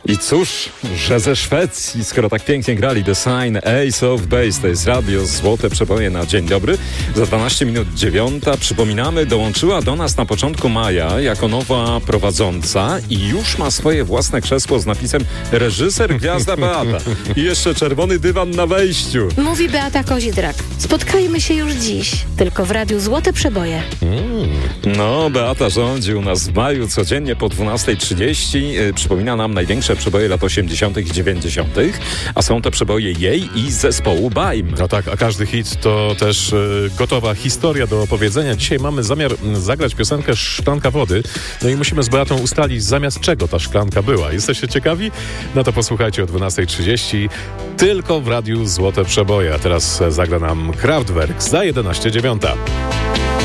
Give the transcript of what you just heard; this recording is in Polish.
I cóż, że ze Szwecji, skoro tak pięknie grali The Sign, Ace of Base, to jest radio Złote Przeboje na dzień dobry. Za 12 minut 9, przypominamy, dołączyła do nas na początku maja jako nowa prowadząca i już ma swoje własne krzesło z napisem reżyser Gwiazda Beata. I jeszcze czerwony dywan na wejściu. Mówi Beata Kozidrak. Spotkajmy się już dziś, tylko w radiu Złote Przeboje. No, Beata rządzi u nas w maju codziennie po 12:30. Przypomina nam największe przeboje lat 80. i 90., a są to przeboje jej i zespołu Baim. No tak, a każdy hit to też gotowa historia do opowiedzenia. Dzisiaj mamy zamiar zagrać piosenkę Szklanka wody. No i musimy z Beatą ustalić, zamiast czego ta szklanka była. Jesteście ciekawi? No to posłuchajcie o 12:30 tylko w radiu Złote Przeboje. A teraz zagra nam Kraftwerk za 11:09.